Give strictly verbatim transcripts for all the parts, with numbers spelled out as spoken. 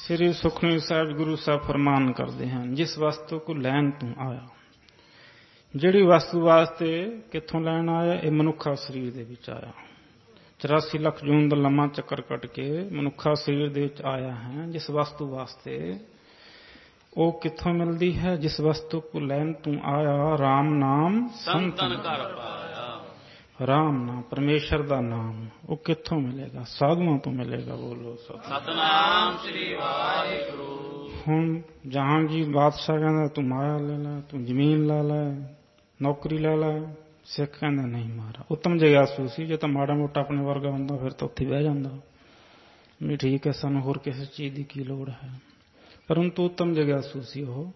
ਸ੍ਰੀ ਸੁਖਮਨੀ ਸਾਹਿਬ ਗੁਰੂ ਸਾਹਿਬ ਫਰਮਾਨ ਕਰਦੇ ਹਨ, ਜਿਸ ਵਸਤੂ ਕੋ ਲੈਣ ਤੂੰ ਆਇਆ। ਜਿਹੜੀ ਵਸਤੂ ਵਾਸਤੇ ਕਿੱਥੋਂ ਲੈਣ ਆਇਆ? ਇਹ ਮਨੁੱਖਾ ਸਰੀਰ ਦੇ ਵਿੱਚ ਆਇਆ। ਚੁਰਾਸੀ ਲੱਖ ਜੂਨ ਦਾ ਲੰਮਾ ਚੱਕਰ ਕੱਟ ਕੇ ਮਨੁੱਖਾ ਸਰੀਰ ਦੇ ਵਿੱਚ ਆਇਆ ਹੈ। ਜਿਸ ਵਸਤੂ ਵਾਸਤੇ ਉਹ ਕਿੱਥੋਂ ਮਿਲਦੀ ਹੈ? ਜਿਸ ਵਸਤੂ ਕੋ ਲੈਣ ਤੂੰ ਆਇਆ, ਰਾਮ ਨਾਮ ਸੰਤਨ ਕਰ ਪਾਇਆ। ਰਾਮ ਨਾਮ, ਪਰਮੇਸ਼ਰ ਦਾ ਨਾਮ, ਉਹ ਕਿੱਥੋਂ ਮਿਲੇਗਾ? ਸਾਧੂਆਂ ਤੋਂ ਮਿਲੇਗਾ। ਬੋਲੋ ਸਤਿਨਾਮ ਸ੍ਰੀ ਵਾਹਿਗੁਰੂ। ਹੁਣ ਜਹਾਂਗੀਰ ਬਾਦਸ਼ਾਹ ਕਹਿੰਦਾ ਤੂੰ ਮਾਇਆ ਲੈ ਲੈ, ਤੂੰ ਜ਼ਮੀਨ ਲੈ ਲੈ, ਨੌਕਰੀ ਲੈ ਲੈ। ਸਿੱਖ ਕਹਿੰਦਾ ਨਹੀਂ ਮਹਾਰਾਜ। ਉੱਤਮ ਜਿਗਿਆਸੂ ਸੀ। ਜੇ ਤਾਂ ਮਾੜਾ ਮੋਟਾ ਆਪਣੇ ਵਰਗਾ ਹੁੰਦਾ ਫਿਰ ਤਾਂ ਉੱਥੇ ਬਹਿ ਜਾਂਦਾ ਵੀ ਠੀਕ ਹੈ, ਸਾਨੂੰ ਹੋਰ ਕਿਸੇ ਚੀਜ਼ ਦੀ ਕੀ ਲੋੜ ਹੈ। ਪਰੰਤੂ ਉੱਤਮ ਜਿਗਿਆਸੂ ਸੀ ਉਹ।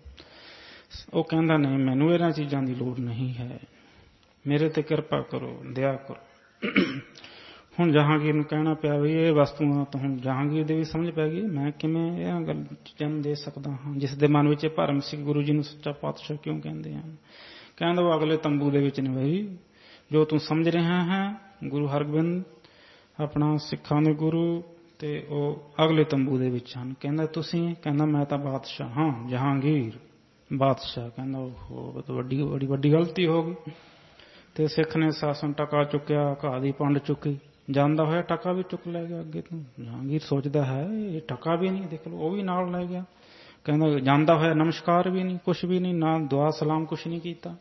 ਉਹ ਕਹਿੰਦਾ ਨਹੀਂ, ਮੈਨੂੰ ਇਹਨਾਂ ਚੀਜ਼ਾਂ ਦੀ ਲੋੜ ਨਹੀਂ ਹੈ, ਮੇਰੇ ਤੇ ਕਿਰਪਾ ਕਰੋ, ਦਇਆ ਕਰੋ। ਹੁਣ ਜਹਾਂਗੀਰ ਨੂੰ ਕਹਿਣਾ ਪਿਆ ਵੀ ਇਹ ਵਸਤੂਆਂ ਤਾਂ ਹੁਣ ਜਹਾਂਗੀਰ ਦੇ ਵੀ ਸਮਝ ਪੈ ਗਈ, ਮੈਂ ਕਿਵੇਂ ਇਹ ਗੱਲ ਜਨਮ ਦੇ ਸਕਦਾ ਹਾਂ ਜਿਸ ਦੇ ਮਨ ਵਿੱਚ ਭਰਮ ਸੀ। ਗੁਰੂ ਜੀ ਨੂੰ ਸੱਚਾ ਪਾਤਸ਼ਾਹ ਕਿਉਂ ਕਹਿੰਦੇ ਹਨ? ਕਹਿੰਦਾ ਉਹ ਅਗਲੇ ਤੰਬੂ ਦੇ ਵਿੱਚ ਨੇ ਬਈ, ਜੋ ਤੂੰ ਸਮਝ ਰਿਹਾ ਹੈ ਗੁਰੂ ਹਰਗੋਬਿੰਦ ਆਪਣਾ ਸਿੱਖਾਂ ਦੇ ਗੁਰੂ, ਤੇ ਉਹ ਅਗਲੇ ਤੰਬੂ ਦੇ ਵਿੱਚ ਹਨ। ਕਹਿੰਦਾ ਤੁਸੀਂ? ਕਹਿੰਦਾ ਮੈਂ ਤਾਂ ਬਾਦਸ਼ਾਹ ਹਾਂ, ਜਹਾਂਗੀਰ ਬਾਦਸ਼ਾਹ। ਕਹਿੰਦਾ ਉਹ ਵੱਡੀ ਬੜੀ ਵੱਡੀ ਗਲਤੀ ਹੋ ਗਈ। ਤੇ ਸਿੱਖ ਨੇ ਸਾਸਨ ਟਕਾ ਚੁੱਕਿਆ, ਘਾਹ ਦੀ ਪੰਡ ਚੁੱਕੀ, ਜਾਂਦਾ ਹੋਇਆ ਟਕਾ ਵੀ ਚੁੱਕ ਲੈ ਗਿਆ ਅੱਗੇ ਤੋਂ। ਜਹਾਂਗੀਰ ਸੋਚਦਾ ਹੈ ਇਹ ਟਕਾ ਵੀ ਨਹੀਂ, ਦੇਖ ਲਓ ਉਹ ਵੀ ਨਾਲ ਲੈ ਗਿਆ। ਕਹਿੰਦਾ ਜਾਂਦਾ ਹੋਇਆ ਨਮਸਕਾਰ ਵੀ ਨਹੀਂ, ਕੁਛ ਵੀ ਨਹੀਂ, ਨਾ ਦੁਆ ਸਲਾਮ ਕੁਛ ਨਹੀਂ ਕੀਤਾ।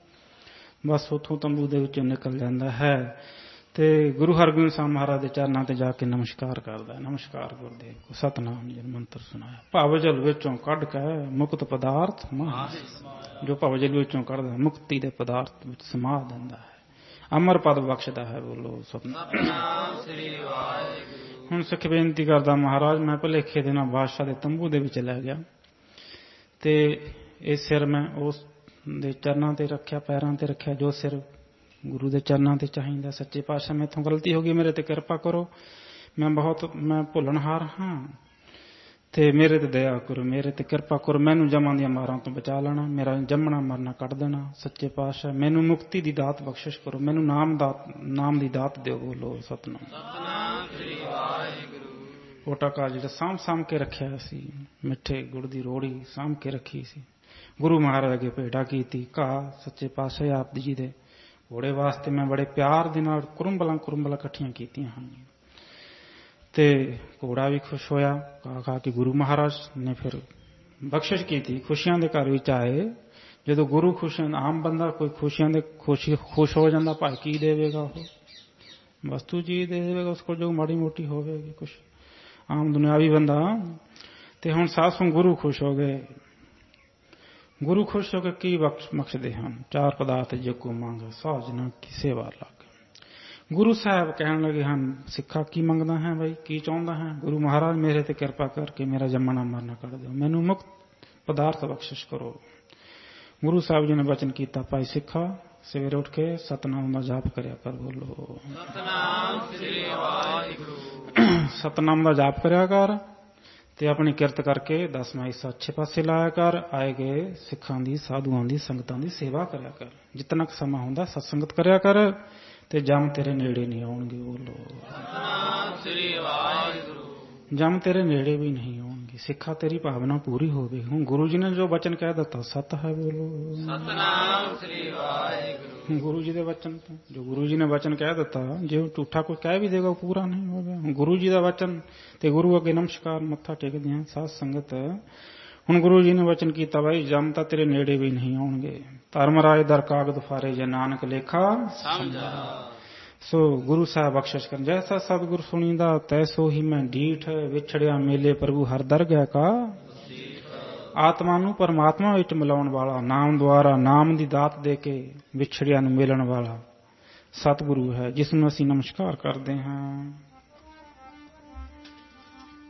ਬਸ ਉੱਥੋਂ ਤੰਬੂ ਦੇ ਵਿੱਚੋਂ ਨਿਕਲ ਜਾਂਦਾ ਹੈ ਤੇ ਗੁਰੂ ਹਰਗੋਬਿੰਦ ਸਾਹਿਬ ਮਹਾਰਾਜ ਦੇ ਚਰਨਾਂ ਤੇ ਜਾ ਕੇ ਨਮਸਕਾਰ ਕਰਦਾ। ਨਮਸਕਾਰ ਗੁਰਦੇਵ ਕੋ ਸਤਨਾਮ ਜੀ ਮੰਤਰ ਸੁਣਾਇਆ। ਭਵਜਲ ਵਿੱਚੋਂ ਕੱਢ ਕੇ ਮੁਕਤ ਪਦਾਰਥ ਮਹਾ, ਜੋ ਭਵਜਲ ਵਿੱਚੋਂ ਕੱਢਦਾ ਮੁਕਤੀ ਦੇ ਪਦਾਰਥ ਵਿੱਚ ਸਮਾ ਦਿੰਦਾ ਹੈ, ਅਮਰ ਪਦ ਬਖਸ਼ਦਾ ਹੈ। ਬੋਲੋ ਸਤਨਾਮ ਸ੍ਰੀ ਵਾਹਿਗੁਰੂ। ਹੁਣ ਸਿੱਖ ਬੇਨਤੀ ਕਰਦਾ, ਮਹਾਰਾਜ ਮੈਂ ਭੁਲੇਖੇ ਦੇ ਨਾਲ ਬਾਦਸ਼ਾਹ ਦੇ ਤੰਬੂ ਦੇ ਵਿੱਚ ਲੈ ਗਿਆ ਤੇ ਇਹ ਸਿਰ ਮੈਂ ਉਸ ਦੇ ਚਰਨਾਂ ਤੇ ਰੱਖਿਆ, ਪੈਰਾਂ ਤੇ ਰੱਖਿਆ ਜੋ ਸਿਰ ਗੁਰੂ ਦੇ ਚਰਨਾਂ ਤੇ ਚਾਹੀਦਾ। ਸੱਚੇ ਪਾਤਸ਼ਾਹ ਮੈਥੋਂ ਗਲਤੀ ਹੋ ਗਈ, ਮੇਰੇ ਤੇ ਕਿਰਪਾ ਕਰੋ, ਮੈਂ ਬਹੁਤ ਮੈਂ ਭੁੱਲਣਹਾਰ ਹਾਂ ਤੇ ਮੇਰੇ ਤੇ ਦਇਆ ਕਰੋ, ਮੇਰੇ ਤੇ ਕਿਰਪਾ ਕਰੋ, ਮੈਨੂੰ ਜਮਾਂ ਦੀਆਂ ਮਾਰਾਂ ਤੋਂ ਬਚਾ ਲੈਣਾ, ਮੇਰਾ ਜੰਮਣਾ ਮਰਨਾ ਕੱਢ ਦੇਣਾ। ਸੱਚੇ ਪਾਤਸ਼ਾਹ ਮੈਨੂੰ ਮੁਕਤੀ ਦੀ ਦਾਤ ਬਖਸ਼ਿਸ਼ ਕਰੋ, ਮੈਨੂੰ ਨਾਮ ਦਾ ਨਾਮ ਦੀ ਦਾਤ ਦਿਓ। ਬੋਲੋ ਸਤਨਾਮ ਸਤਨਾਮ ਸ੍ਰੀ ਵਾਹਿਗੁਰੂ। ਉਹ ਟਕਾ ਜਿਹੜਾ ਸਾਂਭ ਸਾਂਭ ਕੇ ਰੱਖਿਆ ਸੀ, ਮਿੱਠੇ ਗੁੜ ਦੀ ਰੋੜੀ ਸਾਂਭ ਕੇ ਰੱਖੀ ਸੀ, ਗੁਰੂ ਮਹਾਰਾਜ ਅੱਗੇ ਭੇਟਾ ਕੀਤੀ। ਘਾਹ ਸੱਚੇ ਪਾਤਸ਼ਾਹ ਆਪ ਜੀ ਦੇ ਘੋੜੇ ਵਾਸਤੇ ਮੈਂ ਬੜੇ ਪਿਆਰ ਦੇ ਨਾਲ ਕੁਰੰਬਲਾਂ ਕੁਰੰਬਲਾਂ ਇਕੱਠੀਆਂ ਕੀਤੀਆਂ ਹਨ ਤੇ ਘੋੜਾ ਵੀ ਖੁਸ਼ ਹੋਇਆ ਖਾ ਖਾ ਕੇ। ਗੁਰੂ ਮਹਾਰਾਜ ਨੇ ਫਿਰ ਬਖਸ਼ਿਸ਼ ਕੀਤੀ, ਖੁਸ਼ੀਆਂ ਦੇ ਘਰ ਵਿੱਚ ਆਏ। ਜਦੋਂ ਗੁਰੂ ਖੁਸ਼, ਆਮ ਬੰਦਾ ਕੋਈ ਖੁਸ਼ੀਆਂ ਦੇ ਖੁਸ਼ੀ ਖੁਸ਼ ਹੋ ਜਾਂਦਾ, ਭਾਈ ਕੀ ਦੇਵੇਗਾ ਉਹ? ਵਸਤੂ ਚੀਜ਼ ਦੇ ਦੇਵੇਗਾ ਉਸ ਕੋਲ ਜੋ ਮਾੜੀ ਮੋਟੀ ਹੋਵੇਗੀ ਕੁਛ, ਆਮ ਦੁਨਿਆਵੀ ਬੰਦਾ। ਤੇ ਹੁਣ ਸਾਸੋਂ ਗੁਰੂ ਖੁਸ਼ ਹੋ ਗਏ। ਗੁਰੂ ਖੁਸ਼ ਹੋ ਕੇ ਕੀ ਬਖਸ਼ ਬਖਸ਼ਦੇ ਹਨ? ਚਾਰ ਪਦਾਰਥ ਜੇ ਕੋ ਮੰਗ ਸਾਜਨਾ ਕੀ ਸੇਵਾ ਲੱਗ। ਗੁਰੂ ਸਾਹਿਬ ਕਹਿਣ ਲੱਗੇ ਹਨ, ਸਿੱਖਾ ਕੀ ਮੰਗਦਾ ਹੈ ਬਈ, ਕੀ ਚਾਹੁੰਦਾ ਹੈ? ਗੁਰੂ ਮਹਾਰਾਜ ਮੇਰੇ ਤੇ ਕਿਰਪਾ ਕਰਕੇ ਮੇਰਾ ਜੰਮਣਾ ਮਰਨਾ ਕੱਢ ਦਿਓ, ਮੈਨੂੰ ਮੁਕਤ ਪਦਾਰਥ ਬਖਸ਼ਿਸ਼ ਕਰੋ। ਗੁਰੂ ਸਾਹਿਬ ਜੀ ਨੇ ਬਚਨ ਕੀਤਾ, ਭਾਈ ਸਿੱਖਾ ਸਵੇਰੇ ਉੱਠ ਕੇ ਸਤਨਾਮ ਦਾ ਜਾਪ ਕਰਿਆ ਕਰ। ਬੋਲੋ ਸਤਨਾਮ ਸ੍ਰੀ ਵਾਹਿਗੁਰੂ। ਸਤਨਾਮ ਦਾ ਜਾਪ ਕਰਿਆ ਕਰ ਤੇ ਆਪਣੀ ਕਿਰਤ ਕਰਕੇ ਦਸਵਾਂ ਹਿੱਸਾ ਅੱਛੇ ਪਾਸੇ ਲਾਇਆ ਕਰ। ਆਏ ਗਏ ਸਿੱਖਾਂ ਦੀ, ਸਾਧੂਆਂ ਦੀ, ਸੰਗਤਾਂ ਦੀ ਸੇਵਾ ਕਰਿਆ ਕਰ। ਜਿਤਨਾ ਕੁ ਸਮਾਂ ਹੁੰਦਾ ਸਤਸੰਗਤ ਕਰਿਆ ਕਰ ਤੇ ਜਮ ਤੇਰੇ ਨੇੜੇ ਨਹੀਂ ਆਉਣਗੇ। ਬੋਲੋ ਸਤਨਾਮ ਸ੍ਰੀ ਵਾਹਿਗੁਰੂ। ਜਮ ਤੇਰੇ ਨੇੜੇ ਵੀ ਨਹੀਂ ਆਉਣਗੇ, ਸਿੱਖਾ ਤੇਰੀ ਭਾਵਨਾ ਪੂਰੀ ਹੋਵੇ। ਹੁਣ ਗੁਰੂ ਜੀ ਨੇ ਜੋ ਬਚਨ ਕਹਿ ਦਿੱਤਾ ਸਤ ਹੈ। ਬੋਲੋ ਸਤਨਾਮ ਸ੍ਰੀ ਵਾਹਿਗੁਰੂ। ਗੁਰੂ ਜੀ ਦੇ ਵਚਨ ਤੋਂ ਜੋ ਗੁਰੂ ਜੀ ਨੇ ਵਚਨ ਕਹਿ ਦਿੱਤਾ, ਜੇ ਉਹ ਝੂਠਾ ਕੋਈ ਕਹਿ ਵੀ ਦੇਗਾ ਉਹ ਪੂਰਾ ਨਹੀਂ ਹੋਵੇਗਾ। ਗੁਰੂ ਜੀ ਦਾ ਵਚਨ ਤੇ ਗੁਰੂ ਅੱਗੇ ਨਮਸਕਾਰ ਮੱਥਾ ਟੇਕਦੇ ਹਾਂ ਸਾਧ ਸੰਗਤ। ਹੁਣ ਗੁਰੂ ਜੀ ਨੇ ਵਚਨ ਕੀਤਾ, ਬਾਈ ਜਮ ਤਾਂ ਤੇਰੇ ਨੇੜੇ ਵੀ ਨਹੀਂ ਆਉਣਗੇ। ਧਰਮ ਰਾਜ ਦਰ ਕਾਗਦ ਫਾਰੇ ਜੇ ਨਾਨਕ ਲੇਖਾ ਸਮਝਾ। ਸੋ ਗੁਰੂ ਸਾਹਿਬ ਬਖਸ਼ਿਸ਼ ਕਰਨ, ਜੈਸਾ ਸਤਿਗੁਰ ਸੁਣੀਦਾ ਤੈਸੋ ਹੀ ਮੈਂ ਡੀਠ। ਵਿਛੜਿਆ ਮੇਲੇ ਪ੍ਰਭੂ ਹਰ ਦਰਗਹਿ ਕਾ। ਆਤਮਾ ਨੂੰ ਪਰਮਾਤਮਾ ਵਿੱਚ ਮਿਲਾਉਣ ਵਾਲਾ, ਨਾਮ ਦੁਆਰਾ ਨਾਮ ਦੀ ਦਾਤ ਦੇ ਕੇ ਵਿਛੜਿਆਂ ਨੂੰ ਮਿਲਣ ਵਾਲਾ ਸਤਿਗੁਰੂ ਹੈ, ਜਿਸ ਨੂੰ ਅਸੀਂ ਨਮਸਕਾਰ ਕਰਦੇ ਹਾਂ।